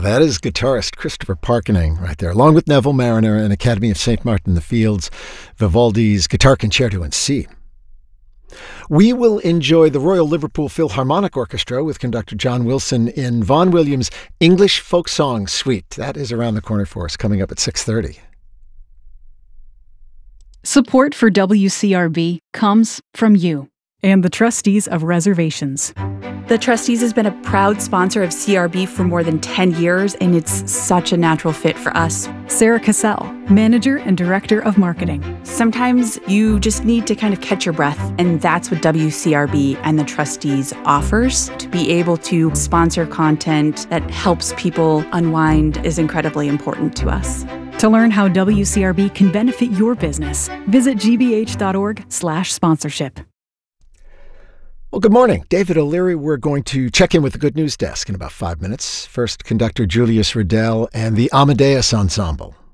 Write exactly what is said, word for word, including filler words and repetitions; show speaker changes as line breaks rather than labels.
that is guitarist Christopher Parkening right there, along with Neville Mariner and Academy of Saint Martin in the Fields, Vivaldi's Guitar Concerto in C. We will enjoy the Royal Liverpool Philharmonic Orchestra with conductor John Wilson in Vaughan Williams' English Folk Song Suite. That is around the corner for us, coming up at six thirty.
Support for W C R B comes from you
and the trustees of Reservations.
The Trustees has been a proud sponsor of C R B for more than ten years, and it's such a natural fit for us.
Sarah Cassell, Manager and Director of Marketing.
Sometimes you just need to kind of catch your breath, and that's what W C R B and the Trustees offers. To be able to sponsor content that helps people unwind is incredibly important to us.
To learn how W C R B can benefit your business, visit gbh.org slash sponsorship.
Well, good morning. David O'Leary. We're going to check in with the Good News Desk in about five minutes. First, conductor Julius Riddell and the Amadeus Ensemble.